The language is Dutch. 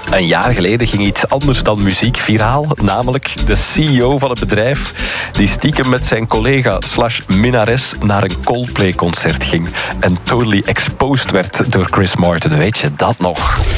Een jaar geleden ging iets anders dan muziek viraal. Namelijk de CEO van het bedrijf die stiekem met zijn collega /minnares naar een Coldplay-concert ging. En totally exposed werd door Chris Martin. Weet je dat nog?